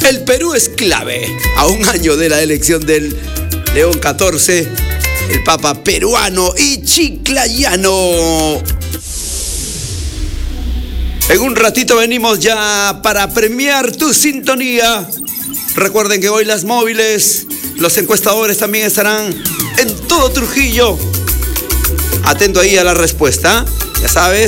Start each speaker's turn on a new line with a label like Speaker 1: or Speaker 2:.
Speaker 1: El Perú es clave. A un año de la elección del León XIV, el Papa peruano y chiclayano. En un ratito venimos ya para premiar tu sintonía. Recuerden que hoy las móviles, los encuestadores también estarán en todo Trujillo. Atento ahí a la respuesta, ya sabes.